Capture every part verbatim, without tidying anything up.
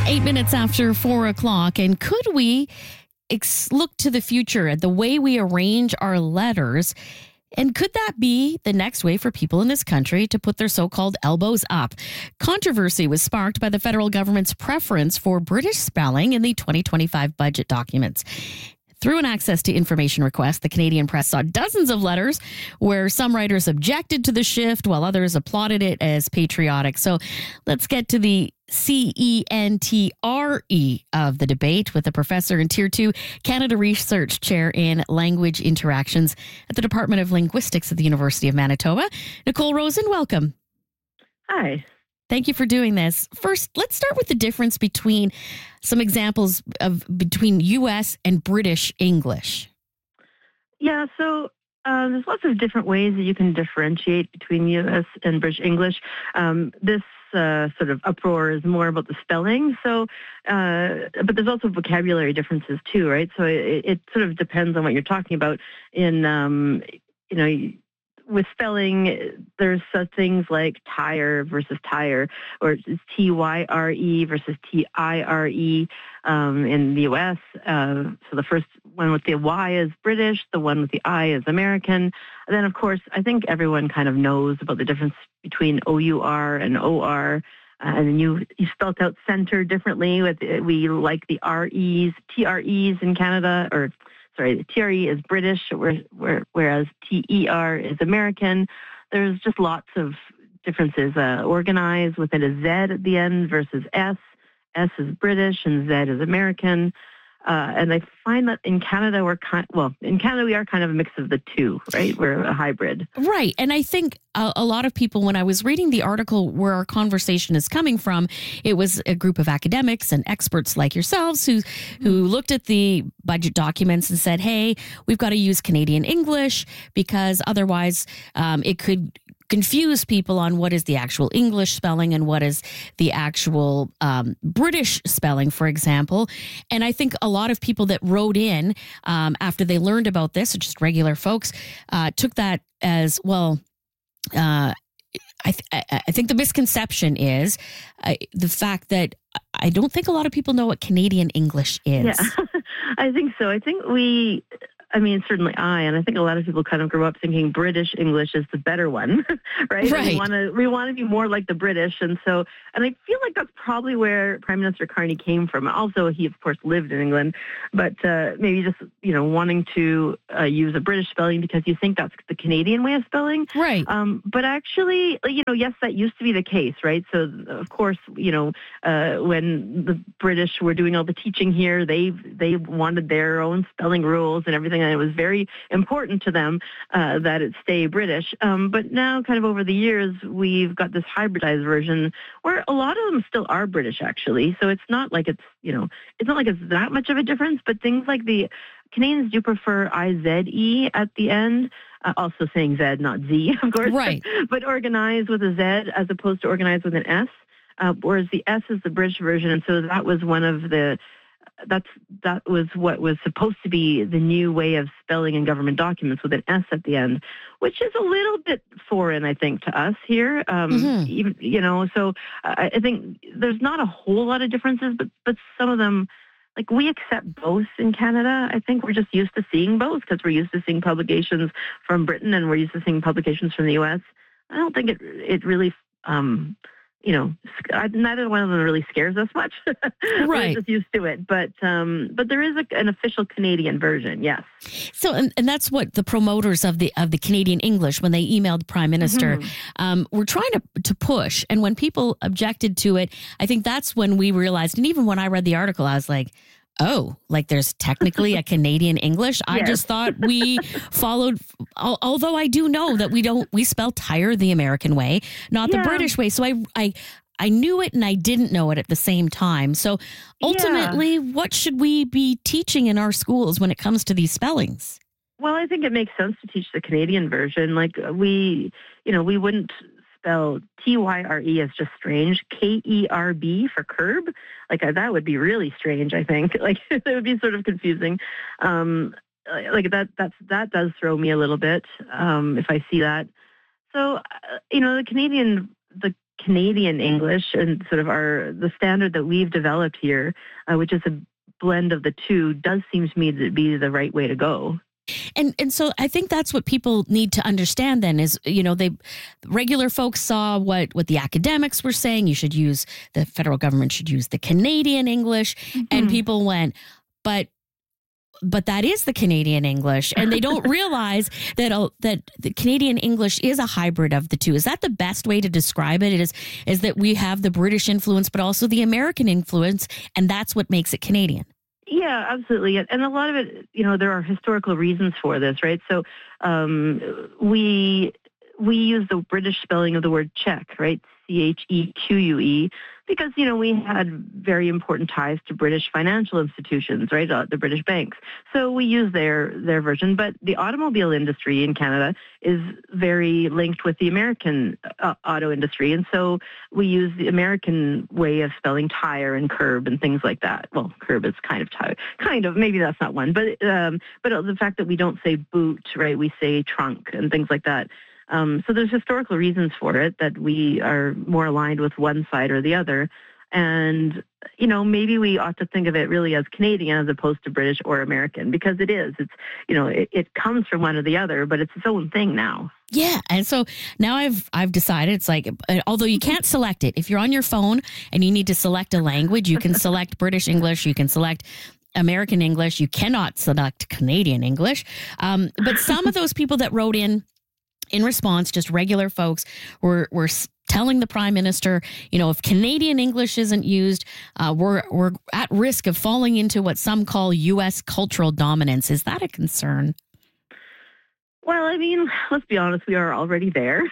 Eight minutes after four o'clock. And could we ex- look to the future at the way we arrange our letters? And could that be the next way for people in this country to put their so-called elbows up? Controversy was sparked by the federal government's preference for British spelling in the twenty twenty-five budget documents. Through an access to information request, the Canadian press saw dozens of letters where some writers objected to the shift while others applauded it as patriotic. So let's get to the C E N T R E of the debate with a professor and Tier two Canada Research Chair in Language Interactions at the Department of Linguistics at the University of Manitoba. Nicole Rosen, welcome. Hi. Thank you for doing this. First, let's start with the difference between some examples of between U S and British English. Yeah, so uh, there's lots of different ways that you can differentiate between U S and British English. Um, this uh, sort of uproar is more about the spelling. So, uh, but there's also vocabulary differences too, right? So it, it sort of depends on what you're talking about. In um, you know. With spelling, there's such things like tire versus tire, or it's T Y R E versus T I R E um, in the U S. Uh, so the first one with the Y is British, the one with the I is American. And then, of course, I think everyone kind of knows about the difference between O U R and O R. Uh, and then you, you spelt out center differently. With we like the R Es, T R Es in Canada, or Sorry, T R E is British, whereas T E R is American. There's just lots of differences. Uh, organize with it a Z at the end versus S. S is British and Z is American. Uh, and I find that in Canada, we're kind well, in Canada, we are kind of a mix of the two, right? We're a hybrid. Right. And I think a, a lot of people, when I was reading the article where our conversation is coming from, it was a group of academics and experts like yourselves who, who looked at the budget documents and said, hey, we've got to use Canadian English because otherwise um, it could confuse people on what is the actual English spelling and what is the actual um, British spelling, for example. And I think a lot of people that wrote in um, after they learned about this, or just regular folks, uh, took that as, well, uh, I, th- I think the misconception is uh, the fact that I don't think a lot of people know what Canadian English is. Yeah, I think so. I think we... I mean, certainly I, and I think a lot of people kind of grew up thinking British English is the better one, right? Right. We want to we want to be more like the British, and so, and I feel like that's probably where Prime Minister Carney came from. Also, he of course lived in England, but uh, maybe just you know wanting to uh, use a British spelling because you think that's the Canadian way of spelling, right? Um, but actually, you know, yes, that used to be the case, right? So of course, you know, uh, when the British were doing all the teaching here, they they wanted their own spelling rules and everything. And it was very important to them uh, that it stay British. Um, but now, kind of over the years, we've got this hybridized version where a lot of them still are British, actually. So it's not like it's, you know, it's not like it's that much of a difference. But things like the Canadians do prefer I Z E at the end. Uh, also saying Z, not Z, of course. Right. But organize with a Z as opposed to organize with an S. Uh, whereas the S is the British version. And so that was one of the That's that was what was supposed to be the new way of spelling in government documents with an S at the end, which is a little bit foreign, I think, to us here. Um, Mm-hmm. even, you know, so I, I think there's not a whole lot of differences, but but some of them, like we accept both in Canada. I think we're just used to seeing both because we're used to seeing publications from Britain and we're used to seeing publications from the U S. I don't think it it really. Um, You know, neither one of them really scares us much. Right. We're just used to it. But um, but there is a, an official Canadian version, yes. So, and, and that's what the promoters of the of the Canadian English, when they emailed Prime Minister, mm-hmm. um, were trying to to push. And when people objected to it, I think that's when we realized. And even when I read the article, I was like, oh, like there's technically a Canadian English. I Yes. just thought we followed, al- although I do know that we don't, we spell tire the American way, not Yeah. the British way. So I, I, I knew it and I didn't know it at the same time. So ultimately, Yeah. what should we be teaching in our schools when it comes to these spellings? Well, I think it makes sense to teach the Canadian version. Like we, you know, we wouldn't spell T Y R E as just strange. K E R B for curb. Like uh, that would be really strange, I think. Like it would be sort of confusing. Um, like that, that's, that does throw me a little bit um, if I see that. So, uh, you know, the Canadian, the Canadian English and sort of our the standard that we've developed here, uh, which is a blend of the two, does seem to me to be the right way to go. And and so I think that's what people need to understand then is, you know, they regular folks saw what, what the academics were saying. You should use, the federal government should use the Canadian English. Mm-hmm. And people went, but but that is the Canadian English. And they don't realize that uh, that the Canadian English is a hybrid of the two. Is that the best way to describe it? It is, is that we have the British influence, but also the American influence. And that's what makes it Canadian. Yeah, absolutely. And a lot of it, you know, there are historical reasons for this, right? So um, we we use the British spelling of the word check, right? C H E Q U E, because, you know, we had very important ties to British financial institutions, right? Uh, the British banks. So we use their their version. But the automobile industry in Canada is very linked with the American uh, auto industry. And so we use the American way of spelling tire and curb and things like that. Well, curb is kind of tire, kind of, maybe that's not one. But, um, but the fact that we don't say boot, right? We say trunk and things like that. Um, so there's historical reasons for it that we are more aligned with one side or the other. And, you know, maybe we ought to think of it really as Canadian as opposed to British or American, because it is. It's, you know, it, it comes from one or the other, but it's its own thing now. Yeah. And so now I've I've decided it's like, although you can't select it, if you're on your phone and you need to select a language, you can select British English, you can select American English, you cannot select Canadian English. Um, but some of those people that wrote in, in response, just regular folks were were telling the Prime Minister, you know, if Canadian English isn't used, uh, we're we're at risk of falling into what some call U S cultural dominance. Is that a concern? Well, I mean, let's be honest, we are already there.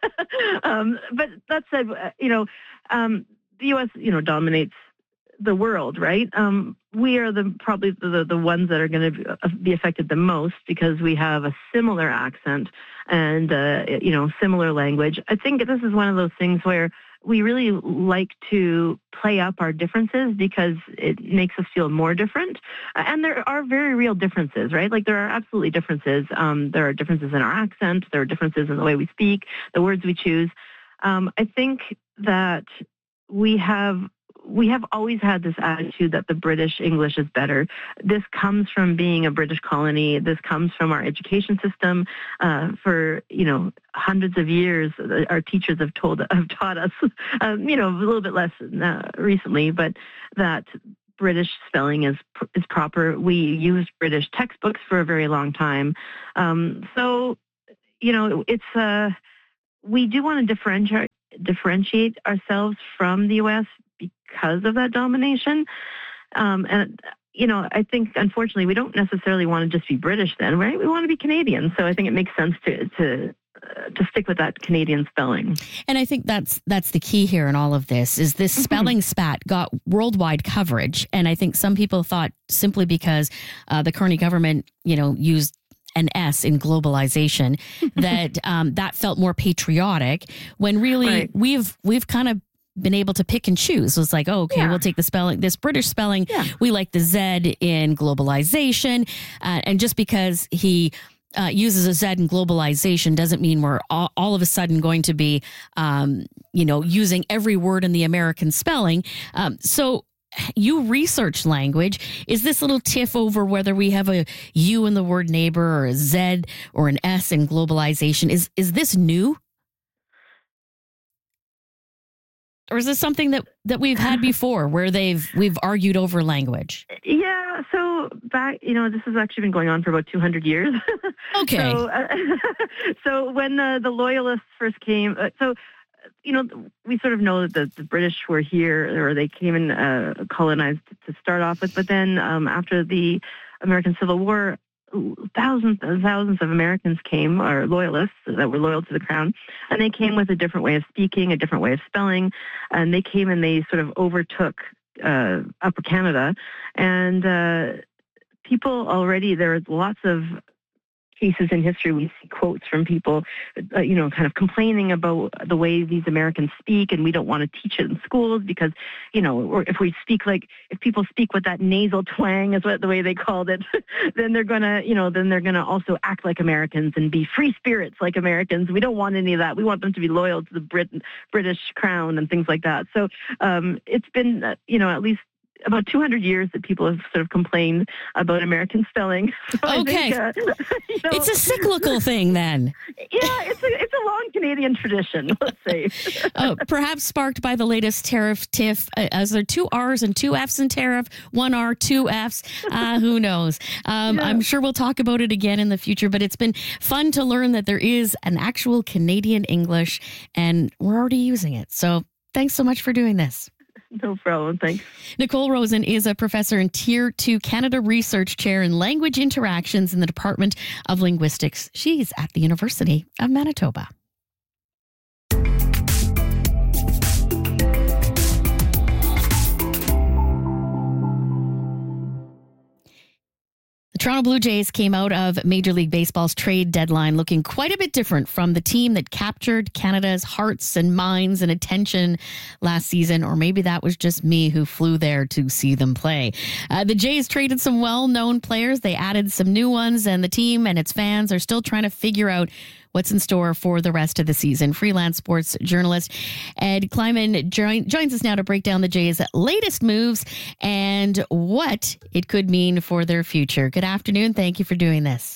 um, but that said, you know, um, the U S, you know, dominates the world, right? Um, we are the probably the, the ones that are going to be affected the most because we have a similar accent and, uh, you know, similar language. I think this is one of those things where we really like to play up our differences because it makes us feel more different. And there are very real differences, right? Like there are absolutely differences. Um, there are differences in our accent. There are differences in the way we speak, the words we choose. Um, I think that we have We have always had this attitude that the British English is better. This comes from being a British colony. This comes from our education system. Uh, for, you know, hundreds of years, our teachers have told, have taught us, um, you know, a little bit less uh, recently, but that British spelling is is proper. We used British textbooks for a very long time. Um, so, you know, it's uh, we do want to differentiate differentiate ourselves from the U S because of that domination. Um, and, you know, I think, unfortunately, we don't necessarily want to just be British then, right? We want to be Canadian. So I think it makes sense to to uh, to stick with that Canadian spelling. And I think that's that's the key here in all of this is this mm-hmm. spelling spat got worldwide coverage. And I think some people thought simply because uh, the Carney government, you know, used an S in globalization, that um, that felt more patriotic when really right. we've we've kind of been able to pick and choose. So it's like, oh, okay, yeah. we'll take the spelling, this British spelling. Yeah. We like the Z in globalization. Uh, and just because he uh, uses a Z in globalization doesn't mean we're all, all of a sudden going to be, um, you know, using every word in the American spelling. Um, so you research language. Is this little tiff over whether we have a U in the word neighbor or a Z or an S in globalization? Is is this new? Or is this something that, that we've had before where they've we've argued over language? Yeah, so back, you know, this has actually been going on for about two hundred years. Okay. so, uh, so when the, the Loyalists first came, uh, so, you know, we sort of know that the, the British were here, or they came and uh, colonized to start off with, but then um, after the American Civil War, thousands and thousands of Americans came, or loyalists that were loyal to the crown, and they came with a different way of speaking, a different way of spelling, and they came and they sort of overtook uh, Upper Canada, and uh, people already, there was lots of cases in history, we see quotes from people, uh, you know, kind of complaining about the way these Americans speak, and we don't want to teach it in schools because, you know, or if we speak like, if people speak with that nasal twang, is what the way they called it, then they're gonna, you know, then they're gonna also act like Americans and be free spirits like Americans. We don't want any of that. We want them to be loyal to the Brit- British crown and things like that. So um, it's been, uh, you know, at least about two hundred years that people have sort of complained about American spelling. So okay. Think, uh, you know, it's a cyclical thing then. Yeah, it's a, it's a long Canadian tradition, let's say. uh, perhaps sparked by the latest tariff tiff. Uh, as there are two R's and two F's in tariff, one R, two F's. Uh, who knows? Um, yeah. I'm sure we'll talk about it again in the future, but it's been fun to learn that there is an actual Canadian English and we're already using it. So thanks so much for doing this. No problem. Thanks. Nicole Rosen is a professor and Tier two Canada Research Chair in Language Interactions in the Department of Linguistics. She's at the University of Manitoba. The Toronto Blue Jays came out of Major League Baseball's trade deadline looking quite a bit different from the team that captured Canada's hearts and minds and attention last season, or maybe that was just me who flew there to see them play. Uh, the Jays traded some well-known players. They added some new ones, and the team and its fans are still trying to figure out what's in store for the rest of the season. Freelance sports journalist Ed Kleiman join, joins us now to break down the Jays' latest moves and what it could mean for their future. Good afternoon. Thank you for doing this.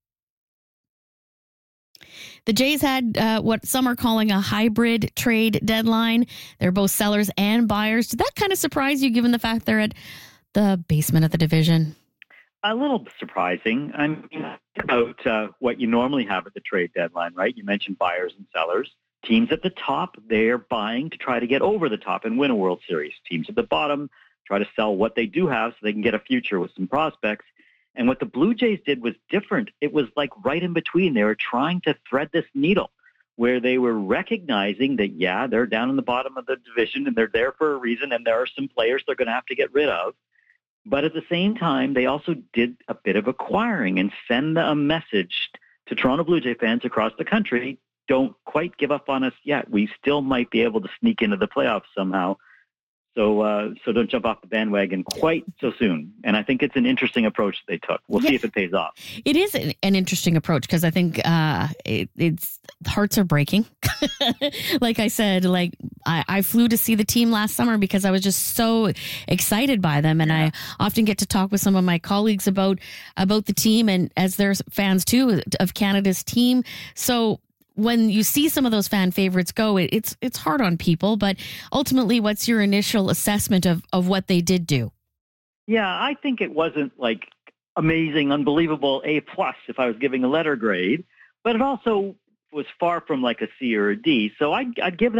The Jays had uh, what some are calling a hybrid trade deadline. They're both sellers and buyers. Did that kind of surprise you, given the fact they're at the basement of the division? A little surprising. I mean, think about uh, what you normally have at the trade deadline, right? You mentioned buyers and sellers. Teams at the top, they're buying to try to get over the top and win a World Series. Teams at the bottom try to sell what they do have so they can get a future with some prospects. And what the Blue Jays did was different. It was like right in between. They were trying to thread this needle where they were recognizing that, yeah, they're down in the bottom of the division and they're there for a reason, and there are some players they're going to have to get rid of. But at the same time, they also did a bit of acquiring and send a message to Toronto Blue Jay fans across the country. Don't quite give up on us yet. We still might be able to sneak into the playoffs somehow. So uh, so don't jump off the bandwagon quite so soon. And I think it's an interesting approach that they took. We'll yeah. see if it pays off. It is an, an interesting approach because I think uh, it, it's hearts are breaking. Like I said, like I, I flew to see the team last summer because I was just so excited by them. And yeah. I often get to talk with some of my colleagues about about the team and as they're fans too of Canada's team. So when you see some of those fan favorites go, it, it's it's hard on people. But ultimately, what's your initial assessment of, of what they did do? Yeah, I think it wasn't like amazing, unbelievable A plus if I was giving a letter grade, but it also was far from like a C or a D. So I'd, I'd give them